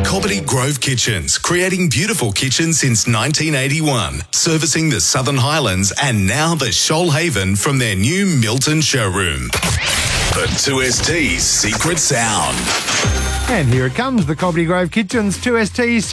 Cobbitty Grove Kitchens, creating beautiful kitchens since 1981, servicing the Southern Highlands and now the Shoalhaven from their new Milton showroom. The 2ST's secret sound. And here it comes, the Cobbitty Grove Kitchens 2ST